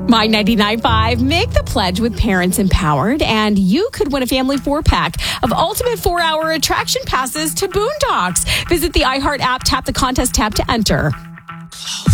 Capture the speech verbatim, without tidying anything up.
My ninety-nine point five, make the pledge with Parents Empowered, and you could win a family four-pack of ultimate four-hour attraction passes to Boondocks. Visit the iHeart app, tap the contest tab to enter.